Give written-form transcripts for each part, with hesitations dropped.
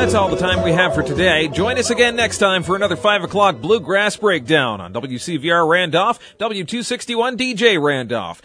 That's all the time we have for today. Join us again next time for another 5 o'clock Bluegrass Breakdown on WCVR Randolph, W261 DJ Randolph.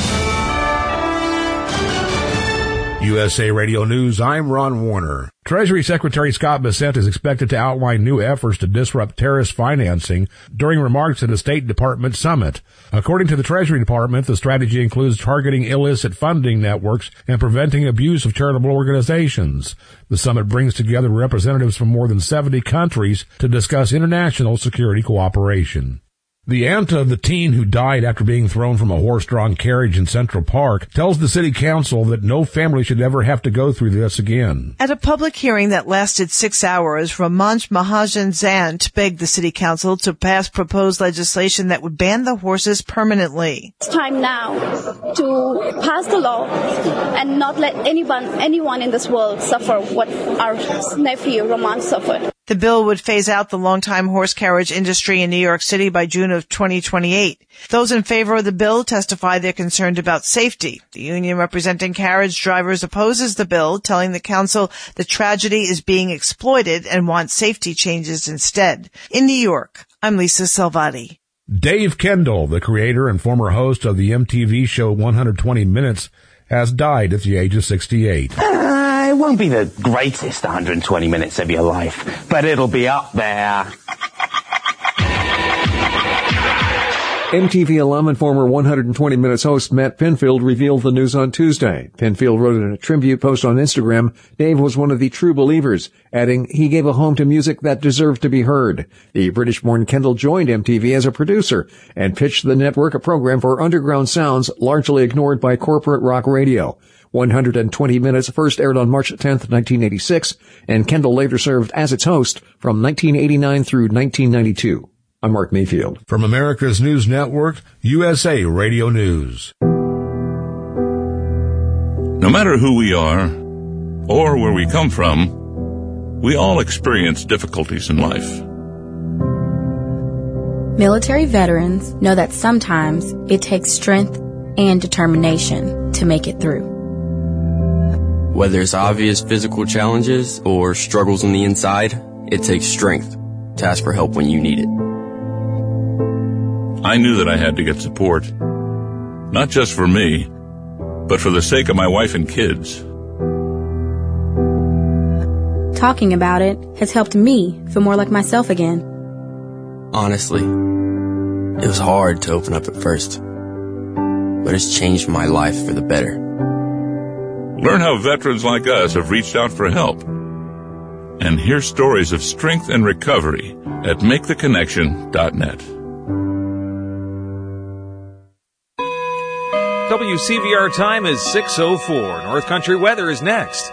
USA Radio News, I'm Ron Warner. Treasury Secretary Scott Bessent is expected to outline new efforts to disrupt terrorist financing during remarks at a State Department summit. According to the Treasury Department, the strategy includes targeting illicit funding networks and preventing abuse of charitable organizations. The summit brings together representatives from more than 70 countries to discuss international security cooperation. The aunt of the teen who died after being thrown from a horse-drawn carriage in Central Park tells the city council that no family should ever have to go through this again. At a public hearing that lasted 6 hours, Ramansh Mahajan's aunt begged the city council to pass proposed legislation that would ban the horses permanently. It's time now to pass the law and not let anyone in this world suffer what our nephew Ramansh suffered. The bill would phase out the longtime horse carriage industry in New York City by June of 2028. Those in favor of the bill testify they're concerned about safety. The union representing carriage drivers opposes the bill, telling the council the tragedy is being exploited and wants safety changes instead. In New York, I'm Lisa Salvati. Dave Kendall, the creator and former host of the MTV show 120 Minutes, has died at the age of 68. It won't be the greatest 120 minutes of your life, but it'll be up there. MTV alum and former 120 Minutes host Matt Pinfield revealed the news on Tuesday. Pinfield wrote in a tribute post on Instagram, Dave was one of the true believers, adding, he gave a home to music that deserved to be heard. The British-born Kendall joined MTV as a producer and pitched the network a program for underground sounds largely ignored by corporate rock radio. 120 Minutes first aired on March 10th, 1986, and Kendall later served as its host from 1989 through 1992. I'm Mark Mayfield. From America's News Network, USA Radio News. No matter who we are or where we come from, we all experience difficulties in life. Military veterans know that sometimes it takes strength and determination to make it through. Whether it's obvious physical challenges or struggles on the inside, it takes strength to ask for help when you need it. I knew that I had to get support, not just for me, but for the sake of my wife and kids. Talking about it has helped me feel more like myself again. Honestly, it was hard to open up at first, but it's changed my life for the better. Learn how veterans like us have reached out for help, and hear stories of strength and recovery at MakeTheConnection.net. WCVR time is 6:04. North Country weather is next.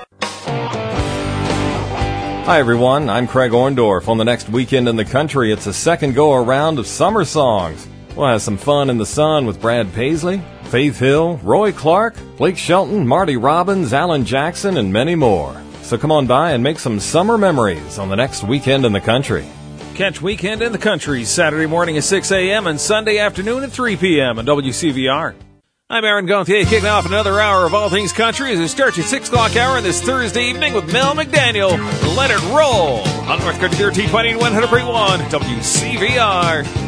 Hi everyone, I'm Craig Orndorff. On the next Weekend in the Country, it's a second go-around of summer songs. We'll have some fun in the sun with Brad Paisley, Faith Hill, Roy Clark, Blake Shelton, Marty Robbins, Alan Jackson, and many more. So come on by and make some summer memories on the next Weekend in the Country. Catch Weekend in the Country Saturday morning at 6 a.m. and Sunday afternoon at 3 p.m. on WCVR. I'm Aaron Gauthier, kicking off another hour of All Things Country as it starts at 6 o'clock hour this Thursday evening with Mel McDaniel. Let it roll on North Country 1320 and 100.1 WCVR.